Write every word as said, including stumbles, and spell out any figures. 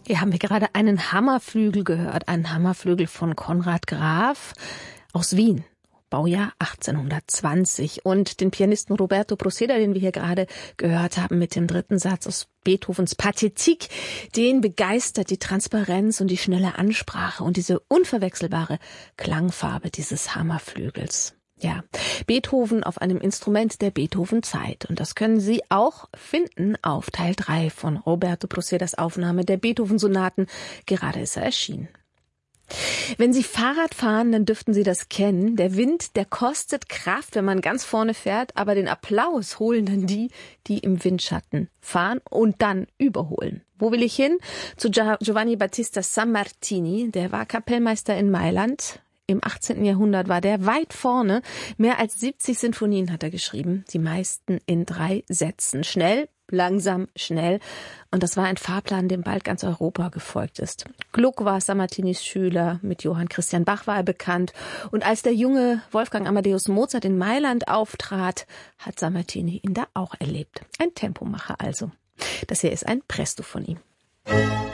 Hier haben wir gerade einen Hammerflügel gehört, einen Hammerflügel von Konrad Graf aus Wien, Baujahr achtzehnhundertzwanzig. Und den Pianisten Roberto Proceda, den wir hier gerade gehört haben mit dem dritten Satz aus Beethovens Pathétique, den begeistert die Transparenz und die schnelle Ansprache und diese unverwechselbare Klangfarbe dieses Hammerflügels. Ja, Beethoven auf einem Instrument der Beethoven-Zeit. Und das können Sie auch finden auf Teil drei von Roberto Procedas Aufnahme der Beethoven-Sonaten. Gerade ist er erschienen. Wenn Sie Fahrrad fahren, dann dürften Sie das kennen. Der Wind, der kostet Kraft, wenn man ganz vorne fährt, aber den Applaus holen dann die, die im Windschatten fahren und dann überholen. Wo will ich hin? Zu Giovanni Battista Sammartini, der war Kapellmeister in Mailand. Im achtzehnten Jahrhundert war der weit vorne. Mehr als siebzig Sinfonien hat er geschrieben, die meisten in drei Sätzen. Schnell, langsam, schnell. Und das war ein Fahrplan, dem bald ganz Europa gefolgt ist. Gluck war Sammartinis Schüler, mit Johann Christian Bach war er bekannt. Und als der junge Wolfgang Amadeus Mozart in Mailand auftrat, hat Sammartini ihn da auch erlebt. Ein Tempomacher also. Das hier ist ein Presto von ihm.